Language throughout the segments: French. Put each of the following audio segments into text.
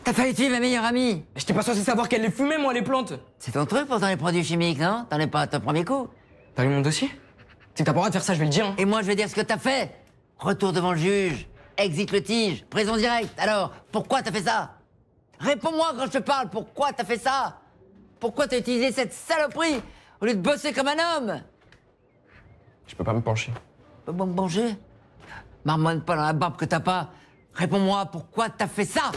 T'as failli tuer ma meilleure amie. J'étais pas censé savoir qu'elle les fumait, moi, les plantes. C'est ton truc pourtant les produits chimiques, non? T'en es pas à ton premier coup. T'as lu mon dossier? Si t'as pas le droit de faire ça, je vais le dire. Hein. Et moi je vais dire ce que t'as fait. Retour devant le juge, exit le tige, prison directe. Alors, pourquoi t'as fait ça? Réponds-moi quand je te parle, pourquoi t'as fait ça? Pourquoi t'as utilisé cette saloperie au lieu de bosser comme un homme? Je peux pas me pencher. Bon, manger. Marmonne pas dans la barbe que t'as pas. Réponds-moi, pourquoi t'as fait ça?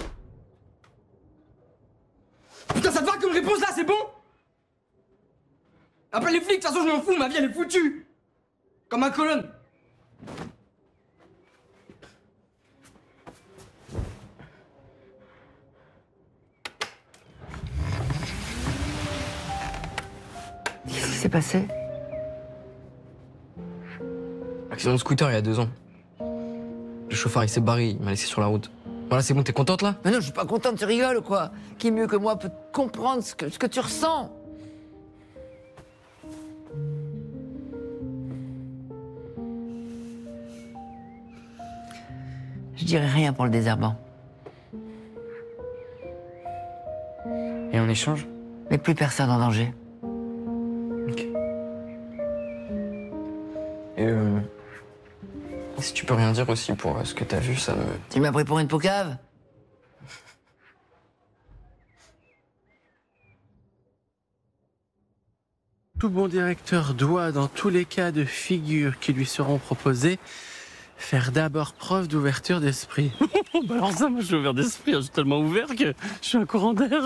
Putain, ça te va comme réponse là, c'est bon? Appelle les flics, de toute façon je m'en fous, ma vie elle est foutue. Comme ma colonne. Qu'est-ce qui s'est passé? Accident de scooter il y a 2 ans. Le chauffeur il s'est barré, il m'a laissé sur la route. Voilà, c'est bon, t'es contente là? Mais non, je suis pas contente, tu rigoles ou quoi? Qui mieux que moi peut comprendre ce que tu ressens? Je dirais rien pour le désherbant. Et en échange? Mais plus personne en danger. Ok. Et si tu peux rien dire aussi pour ce que t'as vu, ça me... Tu m'as pris pour une poucave? Tout bon directeur doit, dans tous les cas de figure qui lui seront proposés, faire d'abord preuve d'ouverture d'esprit. Bah alors ça, moi je suis ouvert d'esprit, je suis tellement ouvert que je suis un courant d'air.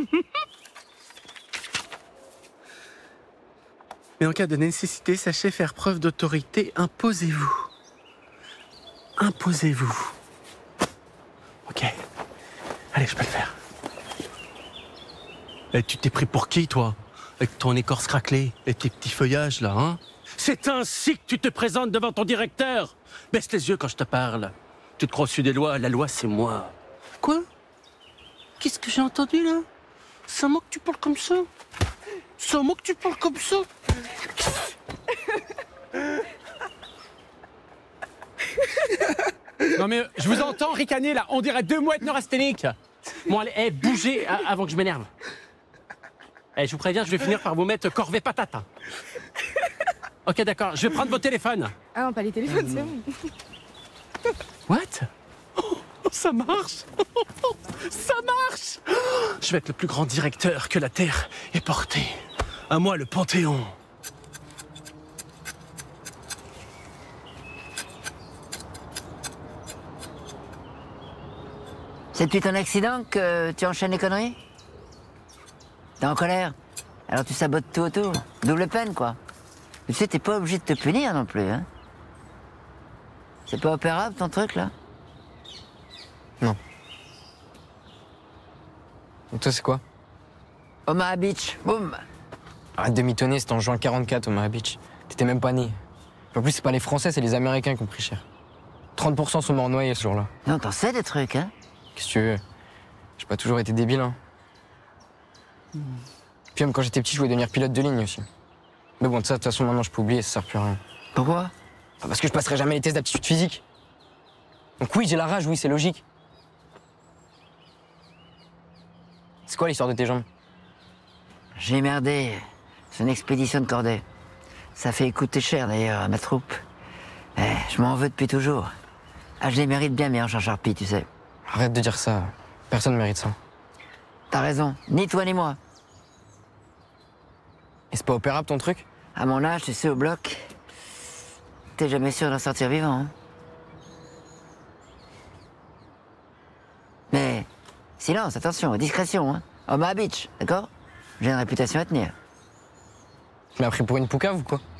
Mais en cas de nécessité, sachez faire preuve d'autorité, imposez-vous. Imposez-vous. Ok. Allez, je peux le faire. Et tu t'es pris pour qui, toi? Avec ton écorce craquelée et tes petits feuillages, là, hein? C'est ainsi que tu te présentes devant ton directeur! Baisse les yeux quand je te parle. Tu te crois au-dessus des lois, la loi, c'est moi. Quoi? Qu'est-ce que j'ai entendu, là? C'est un mot que tu parles comme ça? C'est un mot que tu parles comme ça? Non mais je vous entends ricaner là, on dirait 2 mouettes neurasthéniques. Bon allez, bougez avant que je m'énerve. Je vous préviens, je vais finir par vous mettre corvée patate. Ok d'accord, je vais prendre vos téléphones. Ah non, pas les téléphones, c'est bon. What? Oh, ça marche. Ça marche. Je vais être le plus grand directeur que la Terre ait porté. À moi, le Panthéon. C'est depuis ton accident que tu enchaînes les conneries? T'es en colère? Alors tu sabotes tout autour. Double peine, quoi. Tu sais, t'es pas obligé de te punir non plus, hein? C'est pas opérable, ton truc, là? Non. Et toi, c'est quoi? Omaha Beach, boum! Arrête de mitonner, c'était en juin 44, Omaha Beach. T'étais même pas né. En plus, c'est pas les Français, c'est les Américains qui ont pris cher. 30% sont morts noyés ce jour-là. Non, t'en sais des trucs, hein? Qu'est-ce que tu veux? J'ai pas toujours été débile, hein. Puis même quand j'étais petit, je voulais devenir pilote de ligne aussi. Mais bon, de ça, de toute façon, maintenant, je peux oublier, ça sert plus à rien. Pourquoi? Parce que je passerai jamais les tests d'aptitude physique. Donc oui, j'ai la rage, oui, c'est logique. C'est quoi l'histoire de tes jambes? J'ai merdé. C'est une expédition de cordée. Ça fait coûter cher, d'ailleurs, à ma troupe. Je m'en veux depuis toujours. Ah, je les mérite bien, mes hanches en charpie, tu sais. Arrête de dire ça. Personne ne mérite ça. T'as raison. Ni toi, ni moi. Et c'est pas opérable, ton truc? À mon âge, tu sais, au bloc, t'es jamais sûr d'en sortir vivant, hein. Mais, silence, attention, discrétion, hein. Omaha Beach, d'accord? J'ai une réputation à tenir. Tu m'as pris pour une poucave ou quoi?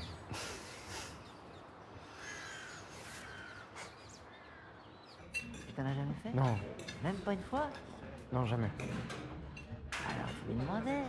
T'en as jamais fait? Non, Même pas une fois? non, jamais. Alors, faut lui demander.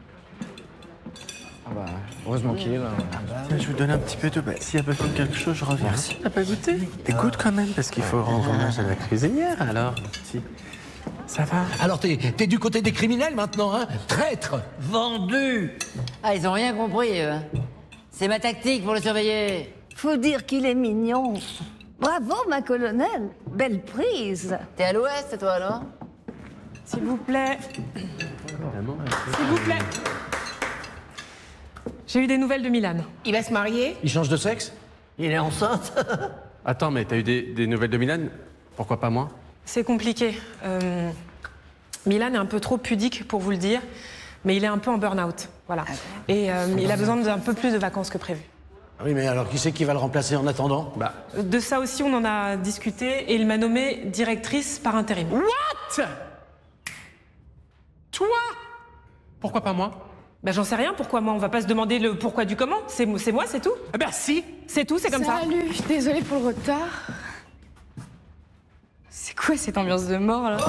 Ah bah, heureusement qu'il est là. Je vous donne un petit peu de... s'il y a besoin de quelque chose, je reviens. Merci. T'as pas goûté? Écoute quand même, parce qu'il faut rendre hommage à la cuisinière, alors. Si. Ça va? Alors t'es du côté des criminels maintenant, hein? Traître! Vendu! Ah, ils ont rien compris, eux, hein. C'est ma tactique pour le surveiller. Faut dire qu'il est mignon. Bravo, ma colonelle. Belle prise. T'es à l'ouest, toi, non? S'il vous plaît. S'il vous plaît. J'ai eu des nouvelles de Milan. Il va se marier? Il change de sexe? Il est enceinte. Attends, mais t'as eu des nouvelles de Milan? Pourquoi pas moi? C'est compliqué. Milan est un peu trop pudique pour vous le dire, mais il est un peu en burn-out. Voilà. Et il a besoin d'un peu plus de vacances que prévu. Oui, mais alors qui c'est qui va le remplacer en attendant? De ça aussi, on en a discuté et il m'a nommée directrice par intérim. What? Toi? Pourquoi pas moi? Ben j'en sais rien, pourquoi moi? On va pas se demander le pourquoi du comment. C'est moi, c'est tout. Eh ben si. C'est tout, c'est comme ça. Salut, désolée pour le retard. C'est quoi cette ambiance de mort là?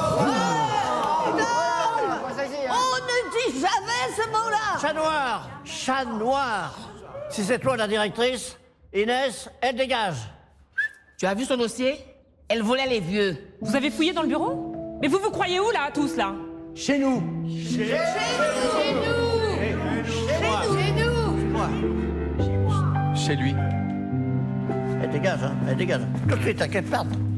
On ne dit jamais ce mot-là. Chat noir! Chat noir! Si c'est toi la directrice, Inès, elle dégage. Tu as vu son dossier? Elle volait les vieux. Vous avez fouillé dans le bureau? Mais vous croyez où là, tous là? Chez nous. Chez lui. Elle dégage, hein, elle dégage. Tout de suite, à qu'elle parte.